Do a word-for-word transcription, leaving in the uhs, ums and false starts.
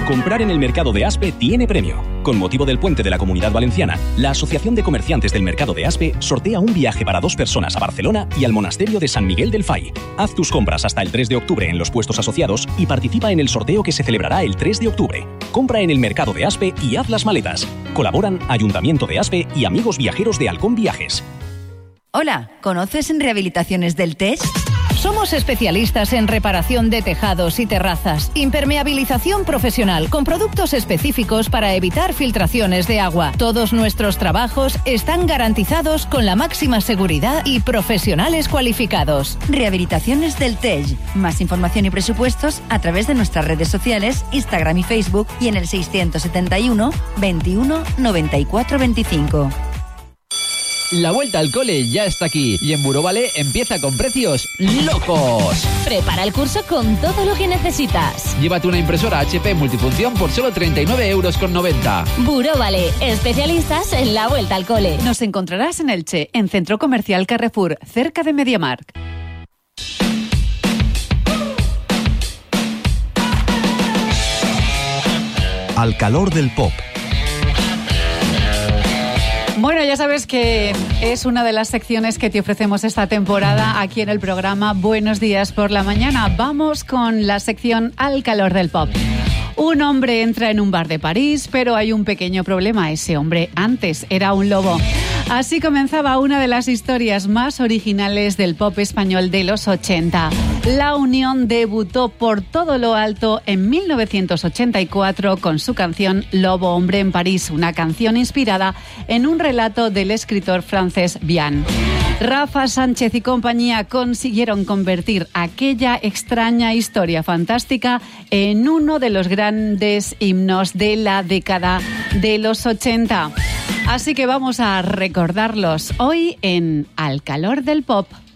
Comprar en el mercado de Aspe tiene premio. Con motivo del puente de la Comunidad Valenciana, la Asociación de Comerciantes del Mercado de Aspe sortea un viaje para dos personas a Barcelona y al monasterio de San Miguel del Fai. Haz tus compras hasta el tres de octubre en los puestos asociados y participa en el sorteo que se celebrará el tres de octubre. Compra en el mercado de Aspe y haz las maletas. Colaboran Ayuntamiento de Aspe y Amigos Viajeros de Halcón Viajes. Hola, ¿conoces en Rehabilitaciones del Tesch? Somos especialistas en reparación de tejados y terrazas, impermeabilización profesional con productos específicos para evitar filtraciones de agua. Todos nuestros trabajos están garantizados con la máxima seguridad y profesionales cualificados. Rehabilitaciones del Tesch. Más información y presupuestos a través de nuestras redes sociales, Instagram y Facebook y en el seiscientos setenta y uno, veintiuno, noventa y cuatro, veinticinco. La vuelta al cole ya está aquí y en Burovale empieza con precios locos. Prepara el curso con todo lo que necesitas. Llévate una impresora H P multifunción por solo treinta y nueve euros con noventa. Burovale, especialistas en la vuelta al cole. Nos encontrarás en Elche, en Centro Comercial Carrefour, cerca de MediaMarkt. Al calor del pop. Bueno, ya sabes que es una de las secciones que te ofrecemos esta temporada aquí en el programa Buenos Días por la Mañana. Vamos con la sección Al calor del pop. Un hombre entra en un bar de París, pero hay un pequeño problema. Ese hombre antes era un lobo. Así comenzaba una de las historias más originales del pop español de los ochenta. La Unión debutó por todo lo alto en mil novecientos ochenta y cuatro con su canción Lobo Hombre en París, una canción inspirada en un relato del escritor francés Vian. Rafa Sánchez y compañía consiguieron convertir aquella extraña historia fantástica en uno de los grandes himnos de la década de los ochenta. Así que vamos a recordarlos hoy en Al calor del pop.